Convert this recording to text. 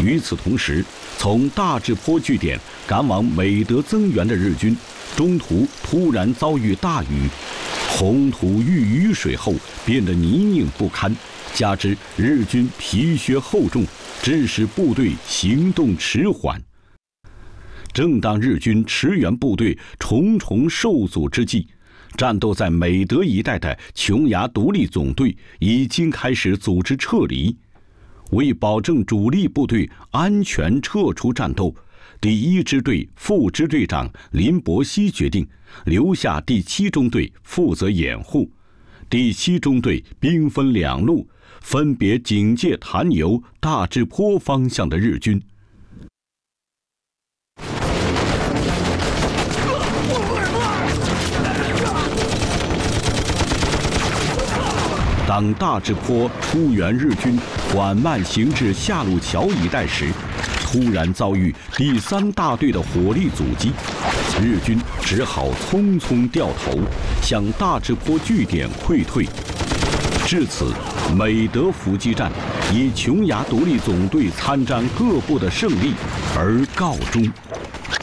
与此同时，从大治坡据点赶往美德增援的日军，中途突然遭遇大雨，红土遇雨水后变得泥泞不堪，加之日军皮靴厚重，致使部队行动迟缓。正当日军驰援部队重重受阻之际，战斗在美德一带的琼崖独立总队已经开始组织撤离。为保证主力部队安全撤出战斗，第1支队副支队长林伯希决定留下第7中队负责掩护。第7中队兵分2路，分别警戒潭游、大治坡方向的日军。当大治坡出援日军缓慢行至下路桥一带时，突然遭遇第3大队的火力阻击，日军只好匆匆掉头向大治坡据点溃退。至此，美德伏击战以琼崖独立总队参战各部的胜利而告终。